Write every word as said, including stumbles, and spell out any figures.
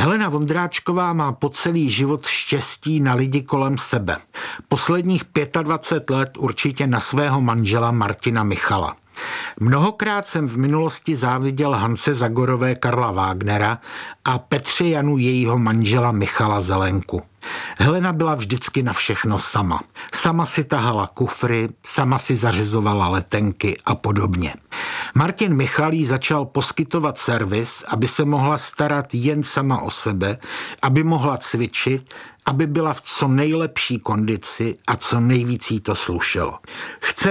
Helena Vondráčková má po celý život štěstí na lidi kolem sebe. Posledních dvacet pět let určitě na svého manžela Martina Michala. Mnohokrát jsem v minulosti záviděl Hance Zagorové Karla Wagnera a Petře Janu jejího manžela Michala Zelenku. Helena byla vždycky na všechno sama. Sama si tahala kufry, sama si zařizovala letenky a podobně. Martin Michal jí začal poskytovat servis, aby se mohla starat jen sama o sebe, aby mohla cvičit, aby byla v co nejlepší kondici a co nejvíc jí to slušelo. Chce